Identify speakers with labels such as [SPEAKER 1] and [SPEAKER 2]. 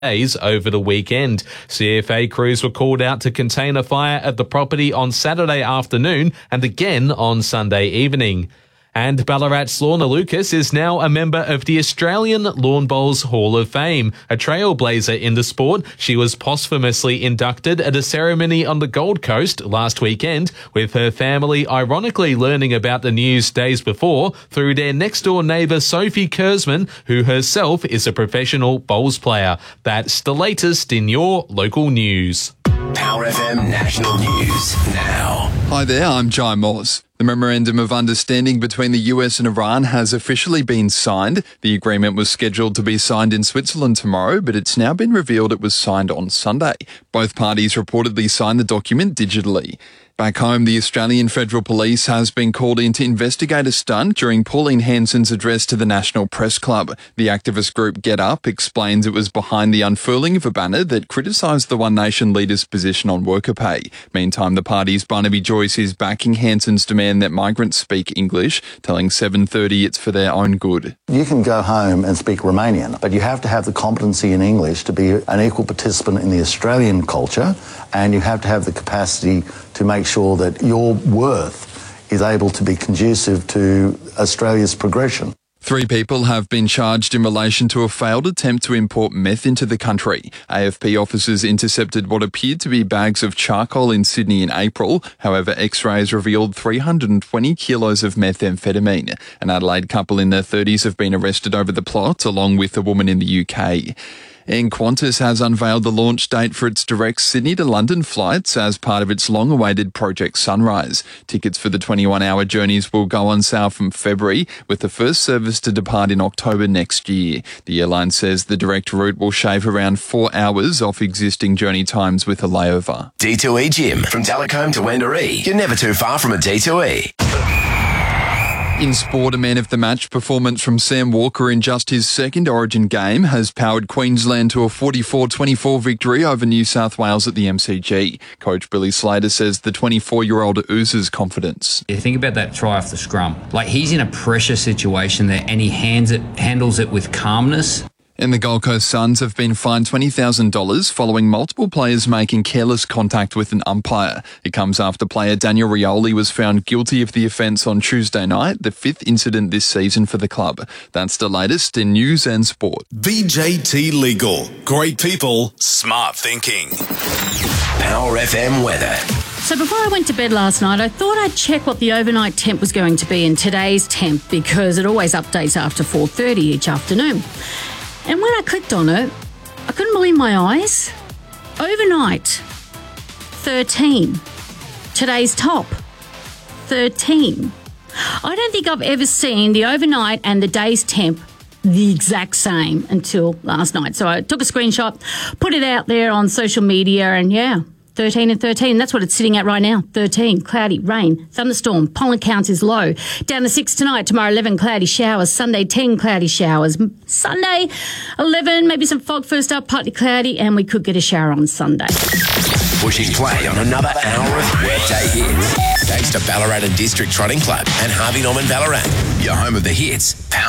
[SPEAKER 1] days over the weekend. CFA crews were called out to contain a fire at the property on Saturday afternoon and again on Sunday evening. And Ballarat's Lorna Lucas is now a member of the Australian Lawn Bowls Hall of Fame. A trailblazer in the sport, she was posthumously inducted at a ceremony on the Gold Coast last weekend, with her family ironically learning about the news days before through their next-door neighbour Sophie Kurzman, who herself is a professional bowls player. That's the latest in your local news.
[SPEAKER 2] Power FM National News now.
[SPEAKER 3] Hi there, I'm Jai Moss. The Memorandum of Understanding between the US and Iran has officially been signed. The agreement was scheduled to be signed in Switzerland tomorrow, but it's now been revealed it was signed on Sunday. Both parties reportedly signed the document digitally. Back home, the Australian Federal Police has been called in to investigate a stunt during Pauline Hanson's address to the National Press Club. The activist group Get Up explains it was behind the unfurling of a banner that criticised the One Nation leader's position on worker pay. Meantime, the party's Barnaby Joyce is backing Hanson's demand that migrants speak English, telling 7:30 it's for their own good.
[SPEAKER 4] You can go home and speak Romanian, but you have to have the competency in English to be an equal participant in the Australian culture, and you have to have the capacity to make sure that your worth is able to be conducive to Australia's progression.
[SPEAKER 3] 3 people have been charged in relation to a failed attempt to import meth into the country. AFP officers intercepted what appeared to be bags of charcoal in Sydney in April. However, X-rays revealed 320 kilos of methamphetamine. An Adelaide couple in their 30s have been arrested over the plot, along with a woman in the UK. And Qantas has unveiled the launch date for its direct Sydney to London flights as part of its long-awaited Project Sunrise. Tickets for the 21-hour journeys will go on sale from February, with the first service to depart in October next year. The airline says the direct route will shave around 4 hours off existing journey times with a layover.
[SPEAKER 2] D2E Gym. From Telecombe to Wendouree. You're never too far from a D2E.
[SPEAKER 3] In sport, a man of the match performance from Sam Walker in just his second Origin game has powered Queensland to a 44-24 victory over New South Wales at the MCG. Coach Billy Slater says the 24-year-old oozes confidence.
[SPEAKER 5] You think about that try off the scrum. Like, he's in a pressure situation there and he handles it with calmness.
[SPEAKER 3] And the Gold Coast Suns have been fined $20,000 following multiple players making careless contact with an umpire. It comes after player Daniel Rioli was found guilty of the offence on Tuesday night, the 5th incident this season for the club. That's the latest in news and sport.
[SPEAKER 6] VJT Legal. Great people, smart thinking.
[SPEAKER 2] Power FM weather.
[SPEAKER 7] So before I went to bed last night, I thought I'd check what the overnight temp was going to be in today's temp, because it always updates after 4:30 each afternoon. And when I clicked on it, I couldn't believe my eyes. Overnight, 13. Today's top, 13. I don't think I've ever seen the overnight and the day's temp the exact same until last night. So I took a screenshot, put it out there on social media, and 13 and 13. That's what it's sitting at right now. 13, cloudy, rain, thunderstorm, pollen count is low. Down to 6 tonight, tomorrow 11, cloudy showers. Sunday 10, cloudy showers. Sunday 11, maybe some fog first up, partly cloudy, and we could get a shower on Sunday.
[SPEAKER 2] Pushing play on another hour of workday hits. Thanks to Ballarat and District Trotting Club and Harvey Norman Ballarat. Your home of the hits. Power